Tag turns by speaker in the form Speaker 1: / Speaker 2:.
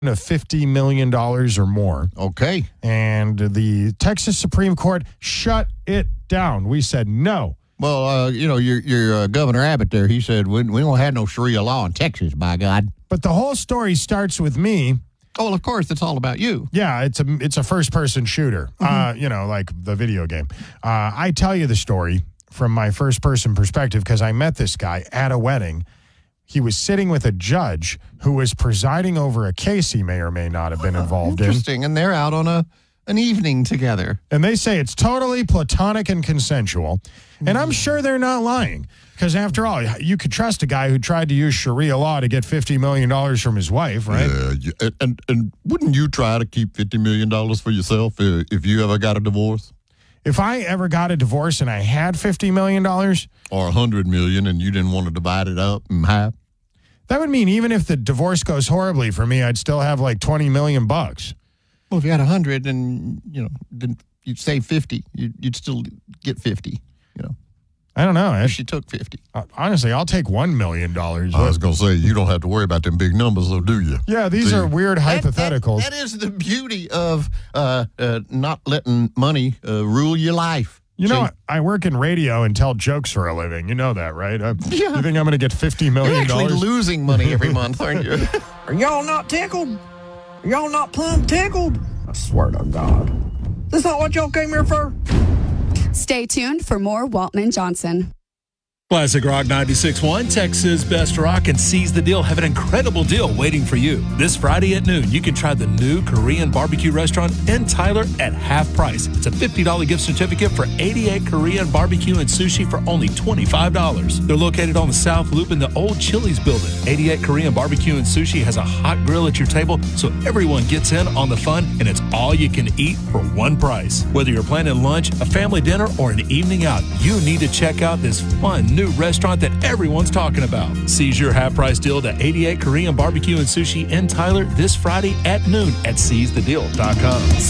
Speaker 1: of $50 million or more.
Speaker 2: Okay.
Speaker 1: And the Texas Supreme Court shut it down. We said no.
Speaker 2: Well, your Governor Abbott there, he said, we don't have no Sharia law in Texas, by God.
Speaker 1: But the whole story starts with me.
Speaker 2: Oh, well, of course, it's all about you.
Speaker 1: Yeah, it's a first-person shooter, like the video game. I tell you the story from my first-person perspective because I met this guy at a wedding. He was sitting with a judge who was presiding over a case he may or may not have been involved in.
Speaker 2: Interesting, and they're out on an evening together.
Speaker 1: And they say it's totally platonic and consensual. And I'm sure they're not lying. Because after all, you could trust a guy who tried to use Sharia law to get $50 million from his wife, right?
Speaker 2: Yeah, and wouldn't you try to keep $50 million for yourself if you ever got a divorce?
Speaker 1: If I ever got a divorce and I had $50 million...
Speaker 2: Or $100 million and you didn't want to divide it up in half?
Speaker 1: That would mean even if the divorce goes horribly for me, I'd still have like $20 million.
Speaker 2: Well, if you had 100 and, then you'd save 50, you'd still get 50,
Speaker 1: I don't know.
Speaker 2: If she took 50.
Speaker 1: Honestly, I'll take $1 million.
Speaker 2: I was going to say, you don't have to worry about them big numbers, though, do you?
Speaker 1: Yeah, these are weird hypotheticals.
Speaker 2: That is the beauty of not letting money rule your life.
Speaker 1: I work in radio and tell jokes for a living. You know that, right?
Speaker 2: Yeah.
Speaker 1: You think I'm going to get $50 million?
Speaker 2: You're actually losing money every month, aren't you?
Speaker 3: Are y'all not tickled? Are y'all not plumb tickled? I swear to God. This not what y'all came here for?
Speaker 4: Stay tuned for more Waltman Johnson.
Speaker 5: Classic Rock 96.1, Texas Best Rock, and Seize the Deal have an incredible deal waiting for you. This Friday at noon, you can try the new Korean barbecue restaurant in Tyler at half price. It's a $50 gift certificate for 88 Korean barbecue and sushi for only $25. They're located on the South Loop in the old Chili's building. 88 Korean barbecue and sushi has a hot grill at your table, so everyone gets in on the fun, and it's all you can eat for one price. Whether you're planning lunch, a family dinner, or an evening out, you need to check out this fun new restaurant that everyone's talking about. Seize your half-price deal to 88 Korean barbecue and sushi in Tyler this Friday at noon at seizethedeal.com.